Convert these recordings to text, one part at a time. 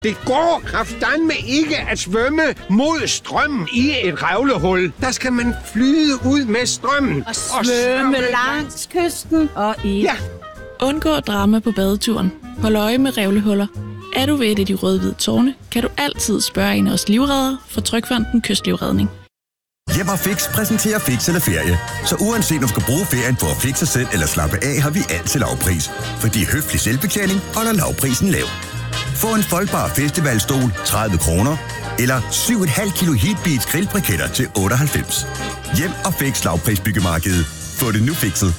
Det går kraftedeme ikke at svømme mod strømmen i et revlehul. Der skal man flyde ud med strømmen. Og svømme langs kysten og i... Ja. Undgå drama på badeturen. Hold øje med revlehuller. Er du ved et af de røde-hvide tårne, kan du altid spørge en af os livreddere fra Trygfonden Kystlivredning. Hjem og Fix præsenterer Fix eller Ferie. Så uanset om du skal bruge ferien på at fikse sig selv eller slappe af, har vi altid lavpris. Fordi høflig selvbetjening holder lavprisen lav. Få en foldbar festivalstol 30 kroner, eller 7,5 kilo Heatbeats grillbriketter til 98. Hjem og Fix lavprisbyggemarkedet. Få det nu fikset.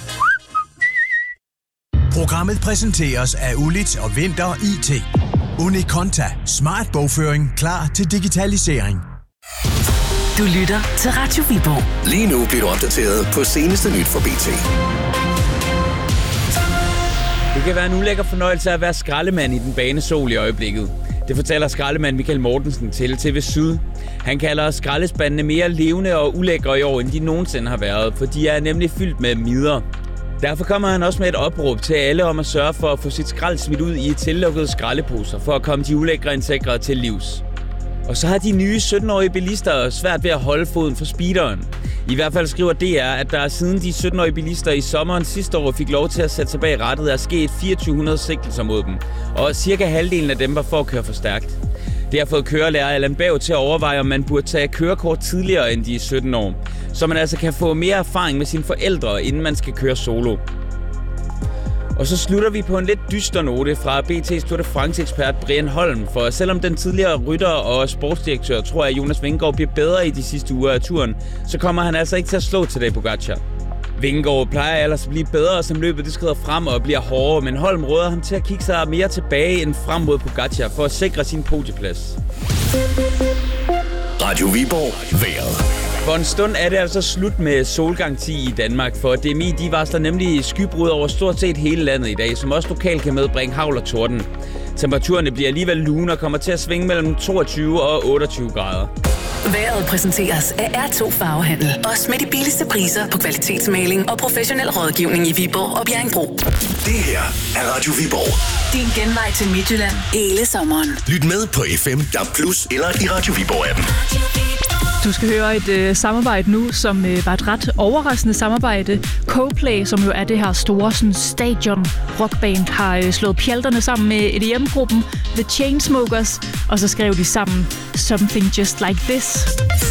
Programmet præsenteres af Ulit og Vinter IT. Unikonta. Smart bogføring klar til digitalisering. Du lytter til Radio Viborg. Lige nu bliver du opdateret på seneste nyt fra BT. Det kan være en ulækker fornøjelse at være skraldemand i den bane sol i øjeblikket. Det fortæller skraldemand Michael Mortensen til TV Syd. Han kalder skraldespandene mere levende og ulækre i år, end de nogensinde har været, for de er nemlig fyldt med midder. Derfor kommer han også med et opråb til alle om at sørge for at få sit skrald smidt ud i tillukkede skraldeposer, for at komme de ulækre insekter til livs. Og så har de nye 17-årige bilister svært ved at holde foden for speederen. I hvert fald skriver DR, at der siden de 17-årige bilister i sommeren sidste år fik lov til at sætte sig bag rattet, er sket 2400 sigtelser mod dem. Og cirka halvdelen af dem var for at køre for stærkt. Det har fået kørelærer Allan Bav til at overveje, om man burde tage kørekort tidligere end de 17 år. Så man altså kan få mere erfaring med sine forældre, inden man skal køre solo. Og så slutter vi på en lidt dyster note fra BT's Tour de France-ekspert Brian Holm. For selvom den tidligere rytter og sportsdirektør tror, at Jonas Vingegaard bliver bedre i de sidste uger af turen, så kommer han altså ikke til at slå Tadej Pogačar. Vingegaard plejer ellers at blive bedre, som løbet det skrider frem og bliver hårdere, men Holm råder ham til at kigge sig mere tilbage end frem mod Pogačar for at sikre sin podieplads. Radio Viborg. Vejret. For en stund er det altså slut med solgaranti i Danmark, for DMI de varsler nemlig skybrud over stort set hele landet i dag, som også lokalt kan medbringe hagl og torden. Temperaturerne bliver alligevel lune og kommer til at svinge mellem 22 og 28 grader. Vejret præsenteres af R2 Farvehandel. Også med de billigste priser på kvalitetsmaling og professionel rådgivning i Viborg og Bjerringbro. Det her er Radio Viborg. Din genvej til Midtjylland hele sommeren. Lyt med på FM, DAB+, eller i Radio Viborg-appen. Du skal høre et samarbejde nu, som var et ret overraskende samarbejde. Coldplay, som jo er det her store sådan, stadion rockband, har slået pjalterne sammen med EDM-gruppen The Chainsmokers, og så skrev de sammen Something Just Like This.